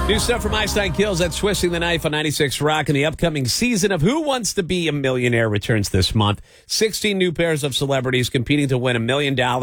New stuff from Einstein Kills. That's Twisting the Knife on 96 Rock. And the upcoming season of Who Wants to Be a Millionaire returns this month. 16 new pairs of celebrities competing to win $1 million